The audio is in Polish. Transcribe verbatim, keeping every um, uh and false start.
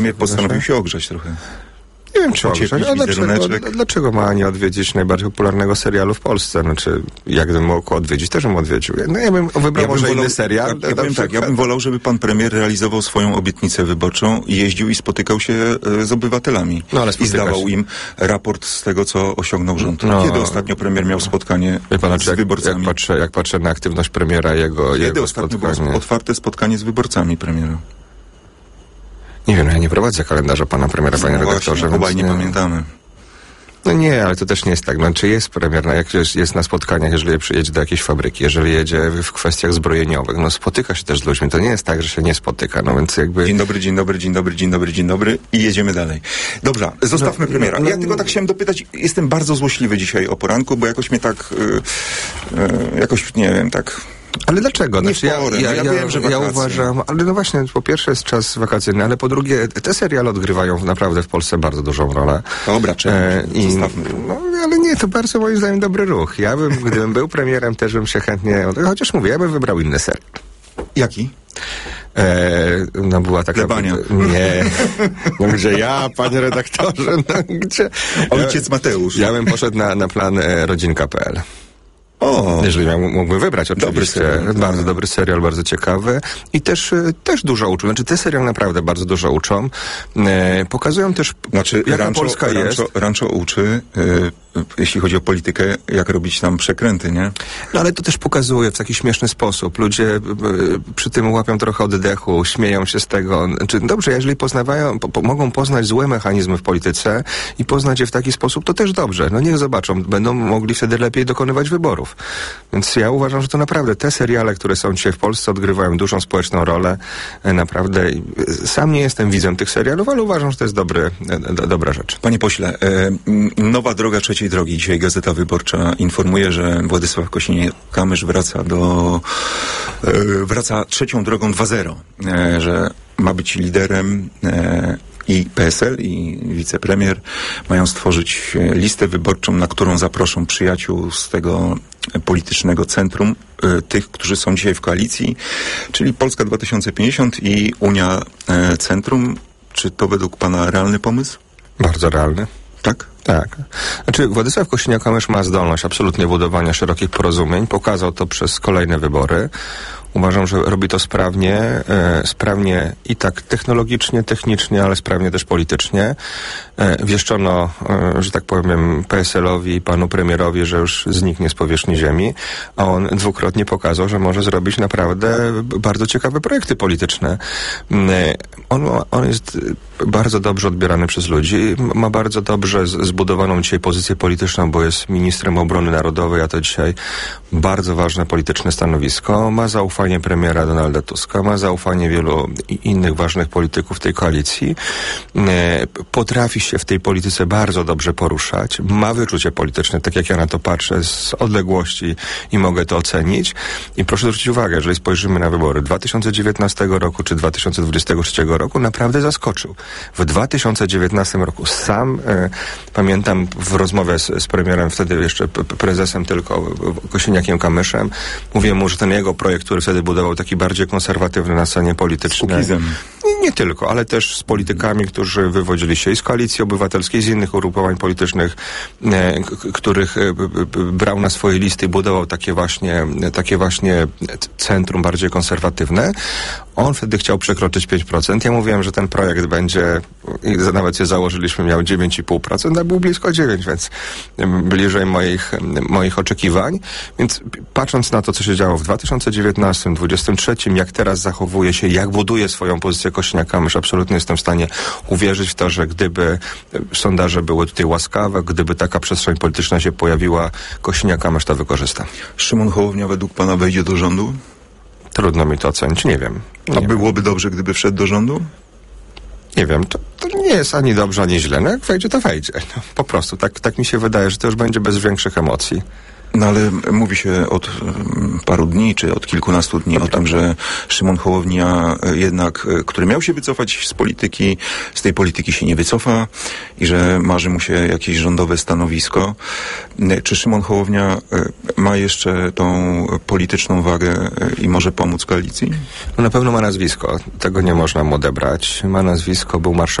Mnie postanowił się ogrzać trochę. Nie wiem, czy ogrzać. A dlaczego, dlaczego ma nie odwiedzić najbardziej popularnego serialu w Polsce? Znaczy, jak gdybym mógł odwiedzić, też bym odwiedził. No ja bym wybrał ja może bym wolał, inny serial. Ja, ja, powiem tak, ja bym wolał, żeby pan premier realizował swoją obietnicę wyborczą, jeździł i spotykał się e, z obywatelami. No, ale i zdawał się. im raport z tego, co osiągnął rząd. No. Kiedy ostatnio premier miał spotkanie pana, z jak, wyborcami? Jak patrzę, jak patrzę na aktywność premiera, jego, Kiedy jego ostatnio spotkanie? było otwarte spotkanie z wyborcami premiera? Nie wiem, ja nie prowadzę kalendarza pana premiera, panie no redaktorze. Właśnie, obaj nie, nie pamiętamy. No nie, ale to też nie jest tak. No, czy jest premier, no, jak jest, jest na spotkaniach, jeżeli przyjedzie do jakiejś fabryki, jeżeli jedzie w kwestiach zbrojeniowych, no spotyka się też z ludźmi. To nie jest tak, że się nie spotyka, no więc jakby... Dzień dobry, dzień dobry, dzień dobry, dzień dobry, dzień dobry i jedziemy dalej. Dobrze, zostawmy no, premiera. No, ja tylko tak chciałem dopytać, jestem bardzo złośliwy dzisiaj o poranku, bo jakoś mnie tak, yy, yy, jakoś, nie wiem, tak... Ale dlaczego? Znaczy, ja, porę, ja, ja, ja, wiem, że ja uważam, ale no właśnie, po pierwsze jest czas wakacyjny, ale po drugie, te seriale odgrywają naprawdę w Polsce bardzo dużą rolę. Dobra, czemu? E, i, no, ale nie, to bardzo moim zdaniem dobry ruch. Ja bym, gdybym był premierem, też bym się chętnie, chociaż mówię, ja bym wybrał inny serial. Jaki? E, no była taka... Plebania. Nie. No gdzie ja, panie redaktorze, no gdzie... Ojciec Mateusz. Ja bym poszedł na, na plan e, rodzinka kropka pe el. O, jeżeli ja mógłbym wybrać, oczywiście. Dobry serial. Bardzo dobry serial, bardzo ciekawy. I też, też dużo uczą. Znaczy, te serial naprawdę bardzo dużo uczą. E, pokazują też, znaczy, jaka Rancho, Polska Rancho, jest. Rancho uczy, y, jeśli chodzi o politykę, jak robić tam przekręty, nie? No ale to też pokazuje w taki śmieszny sposób. Ludzie y, y, przy tym łapią trochę oddechu, śmieją się z tego. Znaczy, dobrze, jeżeli poznawają, po, po, mogą poznać złe mechanizmy w polityce i poznać je w taki sposób, to też dobrze. No niech zobaczą. Będą mogli wtedy lepiej dokonywać wyborów. Więc ja uważam, że to naprawdę te seriale, które są dzisiaj w Polsce, odgrywają dużą społeczną rolę. Naprawdę sam nie jestem widzem tych serialów, ale uważam, że to jest dobry, do, dobra rzecz. Panie pośle, e, nowa droga trzeciej drogi. Dzisiaj Gazeta Wyborcza informuje, że Władysław Kosiniak-Kamysz wraca do e, wraca trzecią drogą dwa zero. E, że ma być liderem e, i P S L, i wicepremier mają stworzyć listę wyborczą, na którą zaproszą przyjaciół z tego politycznego centrum, y, tych, którzy są dzisiaj w koalicji, czyli Polska dwa tysiące pięćdziesiąt i Unia y, Centrum. Czy to według pana realny pomysł? Bardzo realny. Tak? Tak. Znaczy, Władysław Kosiniak-Kamysz ma zdolność absolutnie budowania szerokich porozumień. Pokazał to przez kolejne wybory. Uważam, że robi to sprawnie, e, sprawnie i tak technologicznie, technicznie, ale sprawnie też politycznie. E, wieszczono, e, że tak powiem, P S L-owi i panu premierowi, że już zniknie z powierzchni ziemi, a on dwukrotnie pokazał, że może zrobić naprawdę bardzo ciekawe projekty polityczne. E, on, on jest bardzo dobrze odbierany przez ludzi, ma bardzo dobrze z, zbudowaną dzisiaj pozycję polityczną, bo jest ministrem obrony narodowej, a to dzisiaj bardzo ważne polityczne stanowisko. Ma zaufanie premiera Donalda Tuska, ma zaufanie wielu innych ważnych polityków tej koalicji. E, potrafi się w tej polityce bardzo dobrze poruszać. Ma wyczucie polityczne, tak jak ja na to patrzę z odległości i mogę to ocenić. I proszę zwrócić uwagę, jeżeli spojrzymy na wybory dwa tysiące dziewiętnastego roku czy dwa tysiące dwudziestego trzeciego roku, naprawdę zaskoczył. W dwa tysiące dziewiętnastym roku sam e, pamiętam w rozmowie z, z premierem, wtedy jeszcze p- prezesem tylko Kosiniakiem-Kamyszem, mówiłem mu, że ten jego projekt, który wtedy budował, taki bardziej konserwatywny na scenie politycznej. Nie, nie tylko, ale też z politykami, którzy wywodzili się i z Koalicji Obywatelskiej, z innych ugrupowań politycznych, e, k- których e, b, b, brał na swoje listy i budował takie właśnie, takie właśnie centrum bardziej konserwatywne. On wtedy chciał przekroczyć pięć procent. Ja mówiłem, że ten projekt będzie, i nawet je założyliśmy, miał dziewięć i pół procent, a był blisko dziewięć, więc bliżej moich, moich oczekiwań. Więc patrząc na to, co się działo w dwa tysiące dziewiętnastym, dwudziestym trzecim, jak teraz zachowuje się, jak buduje swoją pozycję Kosiniak-Kamysz, absolutnie jestem w stanie uwierzyć w to, że gdyby sondaże były tutaj łaskawe, gdyby taka przestrzeń polityczna się pojawiła, Kosiniak-Kamysz to wykorzysta. Szymon Hołownia według pana wejdzie do rządu? Trudno mi to ocenić, nie wiem. Nie A wiem. byłoby dobrze, gdyby wszedł do rządu? Nie wiem, to, to nie jest ani dobrze, ani źle. No jak wejdzie, to wejdzie. No, po prostu, tak, tak mi się wydaje, że to już będzie bez większych emocji. No ale mówi się od um, paru dni, czy od kilkunastu dni o tym, że Szymon Hołownia jednak, który miał się wycofać z polityki, z tej polityki się nie wycofa i że marzy mu się jakieś rządowe stanowisko. Czy Szymon Hołownia ma jeszcze tą polityczną wagę i może pomóc koalicji? No na pewno ma nazwisko. Tego nie można mu odebrać. Ma nazwisko, był marszałkiem